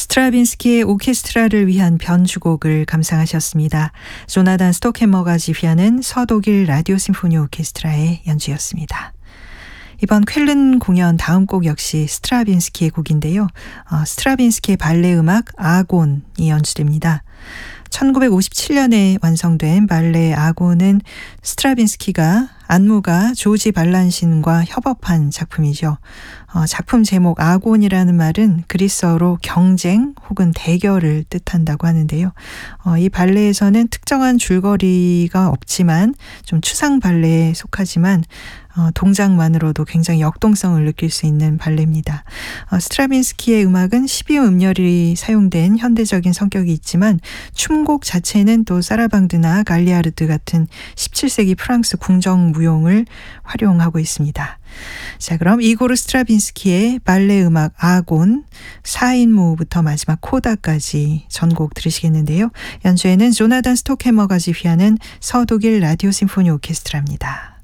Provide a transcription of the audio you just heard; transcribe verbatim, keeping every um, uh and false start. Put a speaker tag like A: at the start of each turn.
A: 스트라빈스키의 오케스트라를 위한 변주곡을 감상하셨습니다. 조나단 스톡해머가 지휘하는 서독일 라디오 심포니 오케스트라의 연주였습니다. 이번 쾰른 공연 다음 곡 역시 스트라빈스키의 곡인데요. 어, 스트라빈스키의 발레 음악 아곤이 연주됩니다. 천구백오십칠 년에 완성된 발레 아곤은 스트라빈스키가 안무가 조지 발란신과 협업한 작품이죠. 어, 작품 제목 아곤이라는 말은 그리스어로 경쟁 혹은 대결을 뜻한다고 하는데요. 어, 이 발레에서는 특정한 줄거리가 없지만 좀 추상 발레에 속하지만 어, 동작만으로도 굉장히 역동성을 느낄 수 있는 발레입니다. 어, 스트라빈스키의 음악은 십이 음열이 사용된 현대적인 성격이 있지만 춤곡 자체는 또 사라방드나 갈리아르드 같은 십칠 세기 프랑스 궁정 무용을 활용하고 있습니다. 자, 그럼 이고르 스트라빈스키의 발레 음악 아곤 사 인무부터 마지막 코다까지 전곡 들으시겠는데요. 연주에는 조나단 스톡해머가 지휘하는 서독일 라디오 심포니 오케스트라입니다.